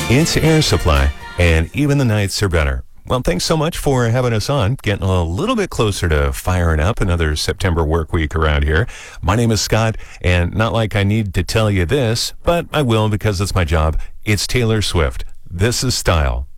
It's Air Supply, and even the nights are better. Well, thanks so much for having us on, getting a little bit closer to firing up another September work week around here. My name is Scott, and not like I need to tell you this, but I will because it's my job. It's Taylor Swift. This is Style.